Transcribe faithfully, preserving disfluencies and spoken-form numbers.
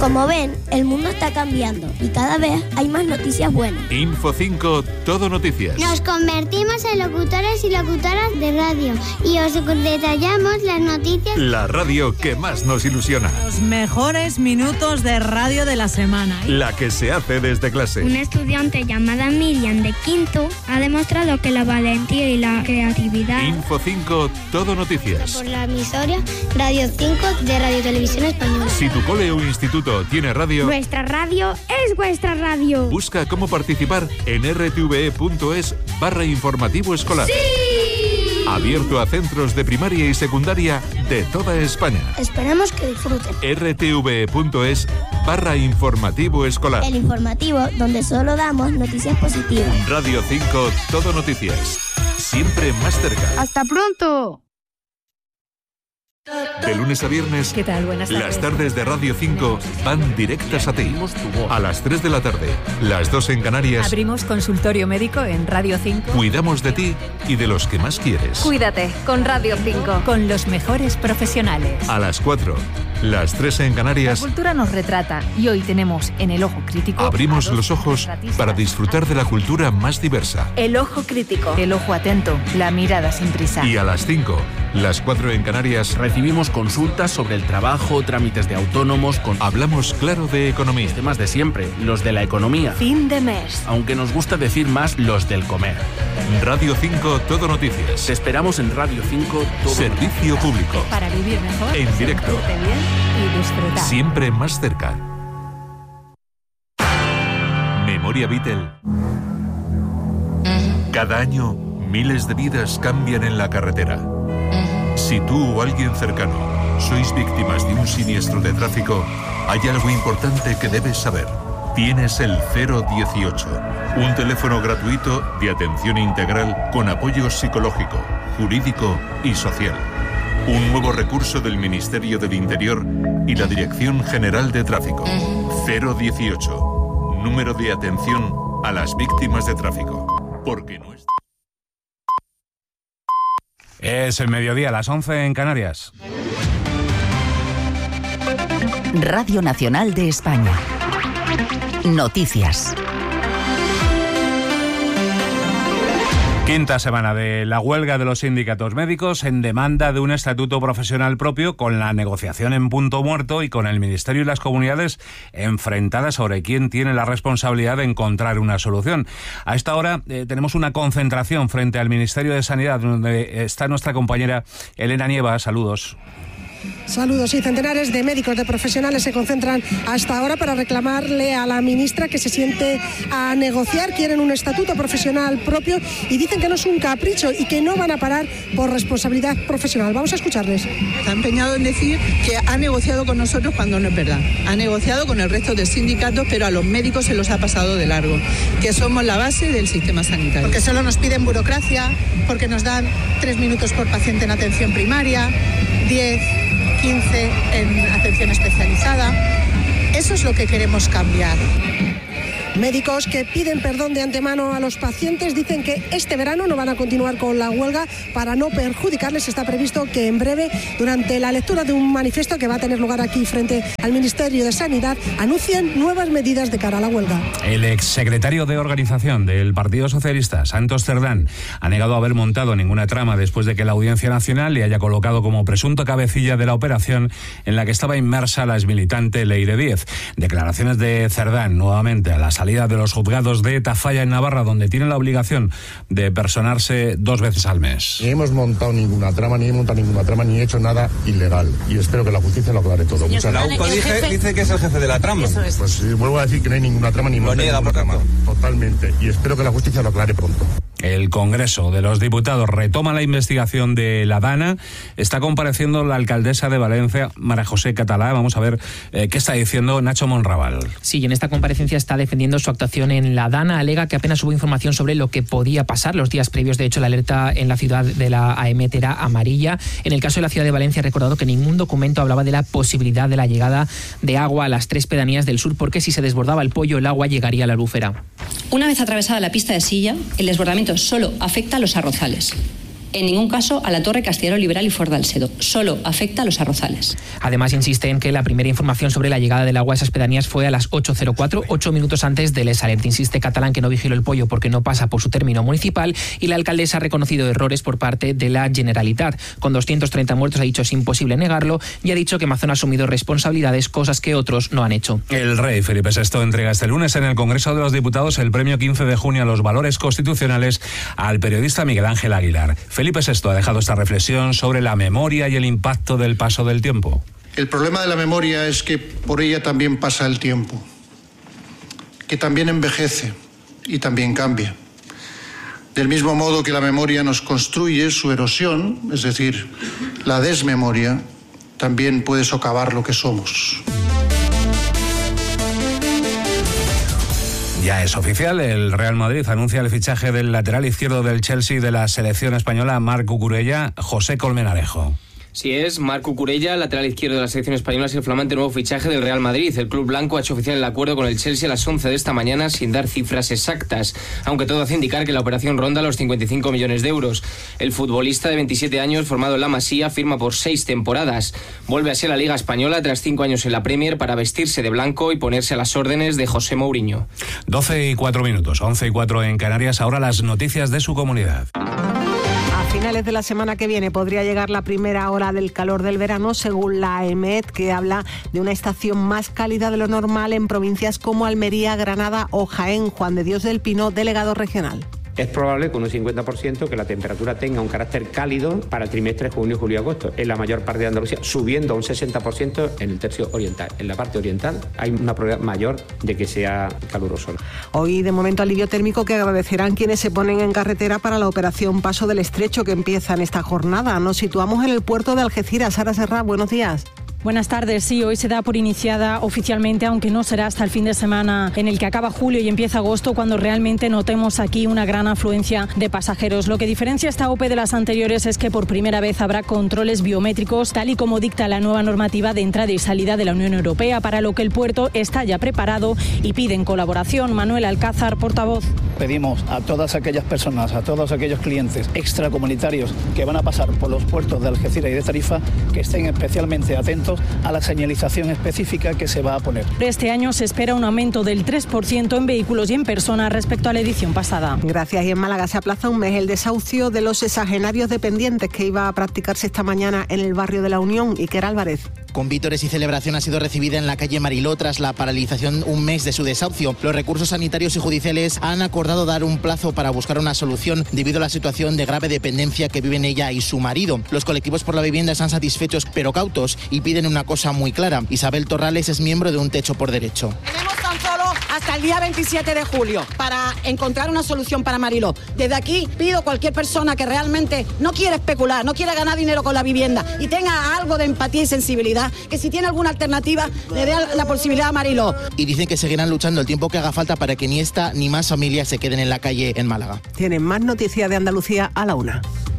Como ven, el mundo está cambiando y cada vez hay más noticias buenas. Info cinco, todo noticias. Nos convertimos en locutores y locutoras de radio y os detallamos las noticias. La radio que más nos ilusiona. Los mejores minutos de radio de la semana. ¿eh? La que se hace desde clase. Una estudiante llamada Miriam de quinto ha demostrado que la valentía y la creatividad. Info cinco, todo noticias. Por la emisora Radio cinco de Radio Televisión Española. Si tu cole o instituto tiene radio, Nuestra radio es vuestra radio. busca cómo participar en rtve.es barra informativo escolar. ¡Sí! Abierto a centros de primaria y secundaria de toda España. Esperamos que disfruten. rtve.es barra informativo escolar. El informativo donde solo damos noticias positivas. Radio cinco, todo noticias. Siempre más cerca. ¡Hasta pronto! De lunes a viernes, ¿Qué tal? Buenas tardes. las tardes de Radio cinco van directas a ti. A las tres de la tarde, las dos en Canarias, Abrimos consultorio médico en Radio cinco. cuidamos de ti y de los que más quieres. Cuídate con Radio cinco. Con los mejores profesionales. A las cuatro, las tres en La Canarias, cultura nos retrata y hoy tenemos en El Ojo Crítico abrimos a dos los ojos retratistas. para disfrutar de la cultura más diversa. El Ojo Crítico. El ojo atento, la mirada sin prisa. Y a las cinco, las cuatro en Canarias, Recibimos consultas sobre el trabajo, trámites de autónomos, con hablamos claro de economía. temas de siempre, los de la economía. Fin de mes. Aunque nos gusta decir más los del comer. Radio cinco, todo noticias. Te esperamos en Radio cinco todo. Servicio público. Para vivir mejor. En directo. sentirte bien y disfrutar. Siempre más cerca. Memoria Beatle. Cada año, miles de vidas cambian en la carretera. Si tú o alguien cercano sois víctimas de un siniestro de tráfico, hay algo importante que debes saber. Tienes el cero dieciocho, un teléfono gratuito de atención integral con apoyo psicológico, jurídico y social. Un nuevo recurso del Ministerio del Interior y la Dirección General de Tráfico. cero dieciocho, número de atención a las víctimas de tráfico. Porque no es... Es el mediodía, a las once en Canarias. Radio Nacional de España. Noticias. Quinta semana de la huelga de los sindicatos médicos en demanda de un estatuto profesional propio, con la negociación en punto muerto y con el Ministerio y las comunidades enfrentadas sobre quién tiene la responsabilidad de encontrar una solución. A esta hora eh, tenemos una concentración frente al Ministerio de Sanidad, donde está nuestra compañera Elena Nieva. Saludos. Saludos. Y centenares de médicos, de profesionales se concentran hasta ahora para reclamarle a la ministra que se siente a negociar. Quieren un estatuto profesional propio y dicen que no es un capricho y que no van a parar por responsabilidad profesional. Vamos a escucharles. Está empeñado en decir que ha negociado con nosotros cuando no es verdad. Ha negociado con el resto de sindicatos, pero a los médicos se los ha pasado de largo, que somos la base del sistema sanitario. Porque solo nos piden burocracia, porque nos dan tres minutos por paciente en atención primaria, diez, quince en atención especializada. Eso es lo que queremos cambiar. Médicos que piden perdón de antemano a los pacientes dicen que este verano no van a continuar con la huelga para no perjudicarles. Está previsto que en breve, durante la lectura de un manifiesto que va a tener lugar aquí frente al Ministerio de Sanidad, anuncien nuevas medidas de cara a la huelga. El exsecretario de Organización del Partido Socialista, Santos Cerdán, ha negado haber montado ninguna trama después de que la Audiencia Nacional le haya colocado como presunto cabecilla de la operación en la que estaba inmersa la exmilitante Leire Díez. Declaraciones de Cerdán nuevamente a la salida de los juzgados de Tafalla en Navarra, donde tienen la obligación de personarse dos veces al mes. Ni hemos montado ninguna trama, ni he montado ninguna trama, ni he hecho nada ilegal. Y espero que la justicia lo aclare todo. Muchas gracias. La U C O dice, dice que es el jefe de la trama. Eso es. Pues sí, vuelvo a decir que no hay ninguna trama ni monta ninguna trama. Totalmente. Y espero que la justicia lo aclare pronto. El Congreso de los Diputados retoma la investigación de la DANA. Está compareciendo la alcaldesa de Valencia, María José Catalá. Vamos a ver eh, qué está diciendo Nacho Monraval. Sí, y en esta comparecencia está defendiendo su actuación en la DANA. Alega que apenas hubo información sobre lo que podía pasar los días previos. De hecho, la alerta en la ciudad de la A M T era amarilla. En el caso de la ciudad de Valencia, ha recordado que ningún documento hablaba de la posibilidad de la llegada de agua a las tres pedanías del sur, porque si se desbordaba el Pollo, el agua llegaría a la Albufera. Una vez atravesada la pista de Silla, el desbordamiento solo afecta a los arrozales. en ningún caso a la Torre, Castellaro Liberal y Fordalsedo. Solo afecta a los arrozales. Además, insiste en que la primera información sobre la llegada del agua a esas pedanías fue a las ocho cero cuatro, ocho minutos antes del Les Alert. Insiste Catalán que no vigiló el pollo porque no pasa por su término municipal, y la alcaldesa ha reconocido errores por parte de la Generalitat. Con doscientos treinta muertos, ha dicho es imposible negarlo, y ha dicho que Amazon ha asumido responsabilidades, cosas que otros no han hecho. El rey Felipe sexto entrega este lunes en el Congreso de los Diputados el premio quince de junio a los valores constitucionales al periodista Miguel Ángel Aguilar. Felipe sexto ha dejado esta reflexión sobre la memoria y el impacto del paso del tiempo. El problema de la memoria es que por ella también pasa el tiempo, que también envejece y también cambia. Del mismo modo que la memoria nos construye, su erosión, es decir, la desmemoria, también puede socavar lo que somos. Ya es oficial, el Real Madrid anuncia el fichaje del lateral izquierdo del Chelsea de la selección española, Marc Cucurella, José Colmenarejo. Sí es, Marc Cucurella, lateral izquierdo de la selección española, es el flamante nuevo fichaje del Real Madrid. El club blanco ha hecho oficial el acuerdo con el Chelsea a las once de esta mañana sin dar cifras exactas, aunque todo hace indicar que la operación ronda los cincuenta y cinco millones de euros. El futbolista de veintisiete años, formado en la Masía, firma por seis temporadas. Vuelve así a la Liga Española tras cinco años en la Premier para vestirse de blanco y ponerse a las órdenes de José Mourinho. doce y cuatro minutos, once y cuatro en Canarias, ahora las noticias de su comunidad. A finales de la semana que viene podría llegar la primera hora del calor del verano, según la A E M E T, que habla de una estación más cálida de lo normal en provincias como Almería, Granada o Jaén. Juan de Dios del Pino, delegado regional. Es probable con un cincuenta por ciento que la temperatura tenga un carácter cálido para el trimestre junio, julio y agosto en la mayor parte de Andalucía, subiendo a un sesenta por ciento en el tercio oriental. En la parte oriental hay una probabilidad mayor de que sea caluroso. Hoy, de momento, alivio térmico que agradecerán quienes se ponen en carretera para la operación Paso del Estrecho que empieza en esta jornada. Nos situamos en el puerto de Algeciras. Sara Serra, buenos días. Buenas tardes. Sí, hoy se da por iniciada oficialmente, aunque no será hasta el fin de semana en el que acaba julio y empieza agosto, cuando realmente notemos aquí una gran afluencia de pasajeros. Lo que diferencia esta O P E de las anteriores es que por primera vez habrá controles biométricos, tal y como dicta la nueva normativa de entrada y salida de la Unión Europea, para lo que el puerto está ya preparado y piden colaboración. Manuel Alcázar, portavoz. Pedimos a todas aquellas personas, a todos aquellos clientes extracomunitarios que van a pasar por los puertos de Algeciras y de Tarifa, que estén especialmente atentos a la señalización específica que se va a poner. Este año se espera un aumento del tres por ciento en vehículos y en personas respecto a la edición pasada. Gracias. Y en Málaga se aplaza un mes el desahucio de los sexagenarios dependientes que iba a practicarse esta mañana en el barrio de la Unión. Iker Álvarez. Con vítores y celebración ha sido recibida en la calle Mariló tras la paralización un mes de su desahucio. Los recursos sanitarios y judiciales han acordado dar un plazo para buscar una solución debido a la situación de grave dependencia que viven ella y su marido. Los colectivos por la vivienda están satisfechos pero cautos y piden una cosa muy clara. Isabel Torrales es miembro de Un Techo por Derecho. Tenemos tan solo hasta el día veintisiete de julio para encontrar una solución para Mariló. Desde aquí pido a cualquier persona que realmente no quiere especular, no quiere ganar dinero con la vivienda y tenga algo de empatía y sensibilidad, que si tiene alguna alternativa le dé la posibilidad a Mariló. Y dicen que seguirán luchando el tiempo que haga falta para que ni esta ni más familias se queden en la calle en Málaga. Tienen más noticias de Andalucía a la una.